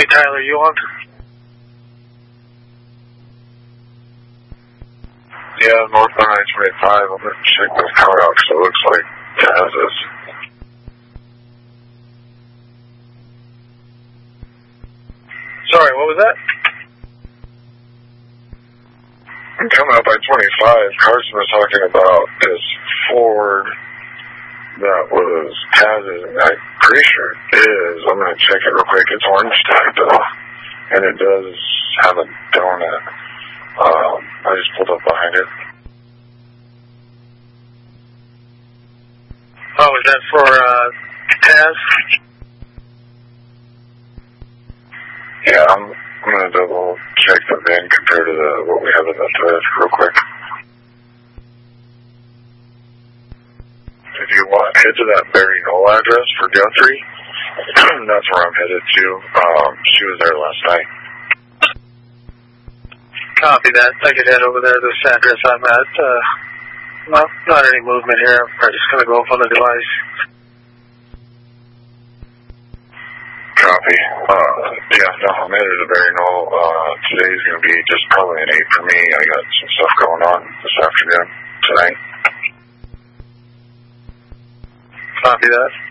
Tyler, you on? Yeah, northbound I-25. I'm going to check this car out because it looks like Taz's. Sorry, what was that? I'm coming up I-25. Carson was talking about this Ford that was Taz's, and I'm pretty sure it is. I'm going to check it real quick. It's orange tagged though, and it does have a donut. I just pulled up behind it. Oh, is that for Taz? Yeah, I'm going to double check the VIN compared to what we have in the thread real quick. If you want, head to that Barry Knoll address for Guthrie. That's where I'm headed to. She was there last night. Copy that. I could head over there to this address I'm at. Not any movement here. I'm just going to go up on the device. Copy. Yeah, no, I'm headed to Barry Knoll. Today's going to be just probably an 8 for me. I got some stuff going on this afternoon, tonight. Copy that.